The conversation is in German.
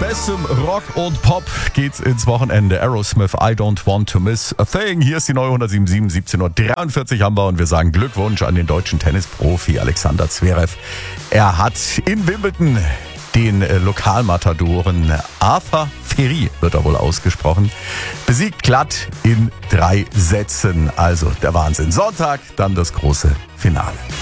bestem Rock und Pop geht's ins Wochenende. Aerosmith, I Don't Want to Miss a Thing. Hier ist die neue 107.7, 17:43 haben wir und wir sagen Glückwunsch an den deutschen Tennisprofi Alexander Zverev. Er hat in Wimbledon den Lokalmatadoren Arthur Ferry, wird er wohl ausgesprochen, besiegt glatt in 3 Sätzen. Also der Wahnsinn. Sonntag dann das große Finale.